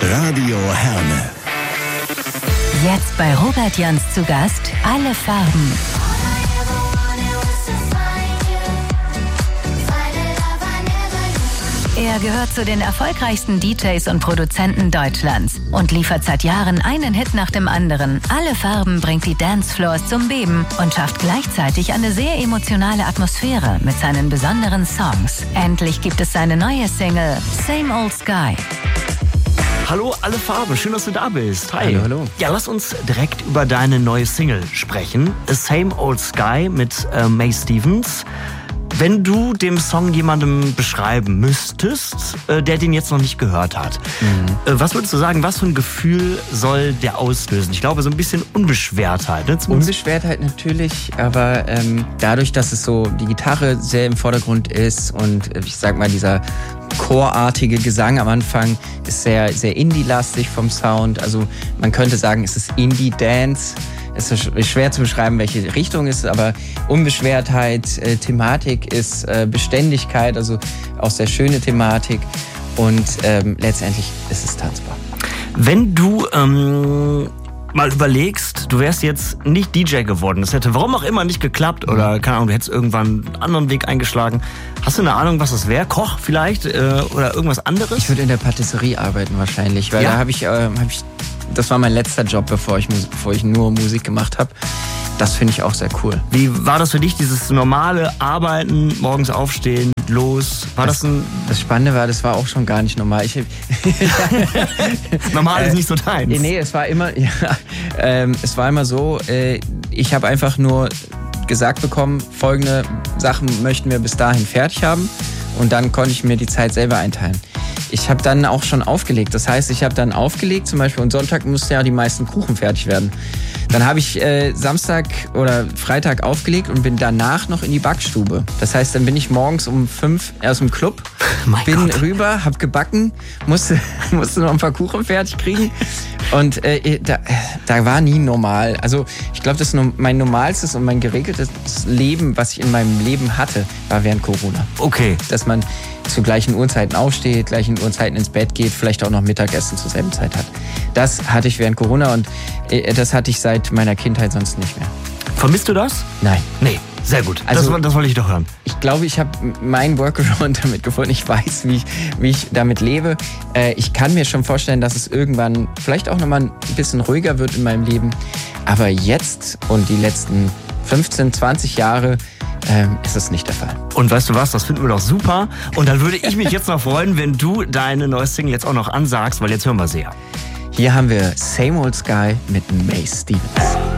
Radio Herne. Jetzt bei Robert Jans zu Gast, Alle Farben. Er gehört zu den erfolgreichsten DJs und Produzenten Deutschlands und liefert seit Jahren einen Hit nach dem anderen. Alle Farben bringt die Dancefloors zum Beben und schafft gleichzeitig eine sehr emotionale Atmosphäre mit seinen besonderen Songs. Endlich gibt es seine neue Single Same Old Sky. Hallo Alle Farben, schön, dass du da bist. Hi. Hallo, hallo. Ja, lass uns direkt über deine neue Single sprechen. Same Old Sky mit Mae Stevens. Wenn du dem Song jemandem beschreiben müsstest, der den jetzt noch nicht gehört hat, was würdest du sagen, was für ein Gefühl soll der auslösen? Ich glaube, so ein bisschen Unbeschwertheit. Ne? Unbeschwertheit natürlich, aber dadurch, dass es so die Gitarre sehr im Vordergrund ist und ich sag mal, dieser chorartige Gesang am Anfang ist sehr, sehr Indie-lastig vom Sound. Also man könnte sagen, es ist Indie-Dance. Es ist schwer zu beschreiben, welche Richtung es ist, aber Unbeschwertheit, Thematik ist Beständigkeit, also auch sehr schöne Thematik und letztendlich ist es tanzbar. Wenn du mal überlegst, du wärst jetzt nicht DJ geworden, das hätte warum auch immer nicht geklappt oder keine Ahnung, du hättest irgendwann einen anderen Weg eingeschlagen. Hast du eine Ahnung, was das wäre? Koch vielleicht oder irgendwas anderes? Ich würde in der Patisserie arbeiten wahrscheinlich, weil da habe ich das war mein letzter Job, bevor ich nur Musik gemacht habe. Das finde ich auch sehr cool. Wie war das für dich, dieses normale Arbeiten, morgens aufstehen, los? Das Spannende war, das war auch schon gar nicht normal. Normal ist nicht so deins. Nee, es war immer so, ich habe einfach nur gesagt bekommen, folgende Sachen möchten wir bis dahin fertig haben und dann konnte ich mir die Zeit selber einteilen. Ich habe dann auch schon aufgelegt. Das heißt, ich habe dann aufgelegt, zum Beispiel, und Sonntag mussten ja die meisten Kuchen fertig werden. Dann habe ich Samstag oder Freitag aufgelegt und bin danach noch in die Backstube. Das heißt, dann bin ich morgens um 5 aus dem Club, bin rüber, habe gebacken, musste noch ein paar Kuchen fertig kriegen. Und da war nie normal. Also ich glaube, das mein normalstes und mein geregeltes Leben, was ich in meinem Leben hatte, war während Corona. Okay. Dass man zu gleichen Uhrzeiten aufsteht, gleichen Uhrzeiten ins Bett geht, vielleicht auch noch Mittagessen zur selben Zeit hat. Das hatte ich während Corona und das hatte ich seit meiner Kindheit sonst nicht mehr. Vermisst du das? Nein. Nee, sehr gut. Also, das wollte ich doch hören. Ich glaube, ich habe meinen Workaround damit gefunden. Ich weiß, wie ich damit lebe. Ich kann mir schon vorstellen, dass es irgendwann vielleicht auch nochmal ein bisschen ruhiger wird in meinem Leben. Aber jetzt und die letzten 15, 20 Jahre ist es nicht der Fall. Und weißt du was, das finden wir doch super. Und dann würde ich mich jetzt noch freuen, wenn du deine neue Single jetzt auch noch ansagst, weil jetzt hören wir sie ja. Hier haben wir Same Old Sky mit Mae Stevens.